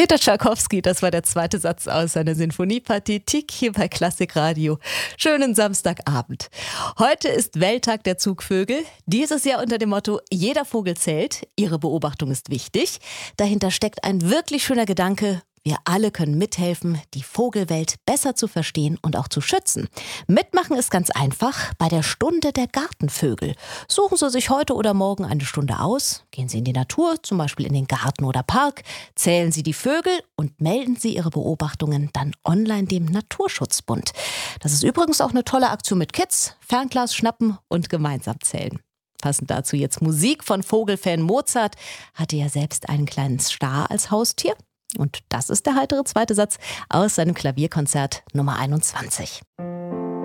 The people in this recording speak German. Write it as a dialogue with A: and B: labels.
A: Peter Tschaikowski, das war der zweite Satz aus seiner Sinfoniepartie Tic hier bei Klassikradio. Schönen Samstagabend. Heute ist Welttag der Zugvögel. Dieses Jahr unter dem Motto Jeder Vogel zählt. Ihre Beobachtung ist wichtig. Dahinter steckt ein wirklich schöner Gedanke. Wir alle können mithelfen, die Vogelwelt besser zu verstehen und auch zu schützen. Mitmachen ist ganz einfach bei der Stunde der Gartenvögel. Suchen Sie sich heute oder morgen eine Stunde aus, gehen Sie in die Natur, zum Beispiel in den Garten oder Park, zählen Sie die Vögel und melden Sie Ihre Beobachtungen dann online dem Naturschutzbund. Das ist übrigens auch eine tolle Aktion mit Kids, Fernglas schnappen und gemeinsam zählen. Passend dazu jetzt Musik von Vogelfan Mozart, hatte ja selbst einen kleinen Star als Haustier. Und das ist der heitere zweite Satz aus seinem Klavierkonzert Nummer 21.